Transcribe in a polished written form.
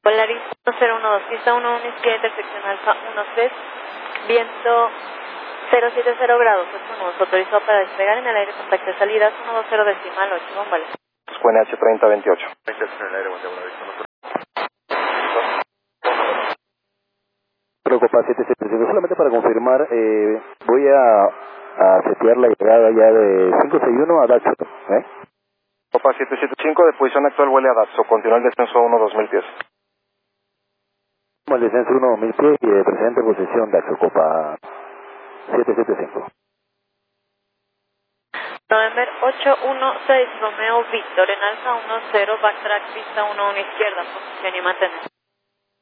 Polaris 1012, pista 11 izquierda, intersección Alfa 13, viento 070 grados, 8 autorizado para despegar en el aire, contacto de salida 120 decimal 8, bombales. QNH 3028. 28 en el aire, 1 Copa 775, solamente para confirmar, voy a setear la llegada ya de 561 a Dacho, Copa 775, de posición actual vuele a Dazo, continúa el descenso a 1-2000 pies. El descenso 1-2000 pies y de presente posición Dacho, Copa 775. November 816, Romeo Víctor, en Alfa 10, backtrack, pista 11 izquierda, posición y mantener.